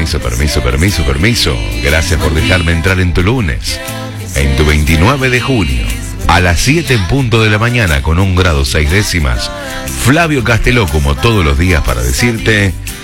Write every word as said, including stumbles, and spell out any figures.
permiso, permiso, permiso, permiso. Gracias por dejarme entrar en tu lunes. En tu veintinueve de junio, a las siete en punto de la mañana, con un grado seis décimas, Flavio Casteló, como todos los días, para decirte